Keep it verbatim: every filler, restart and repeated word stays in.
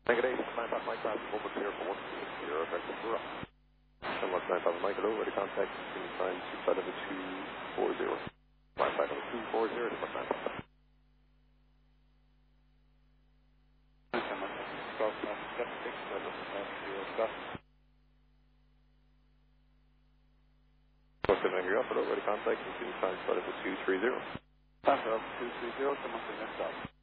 Negative eight, nine five Mike, five, over clear for one six zero, effective for up. ten one nine five Mike, hello, ready contact, continue sign two five over two four zero. five five over two four zero, ten one nine five. What's the number you're up, hello, ready contact, continue sign two five over two three zero. Papa two three zero, someone for next up.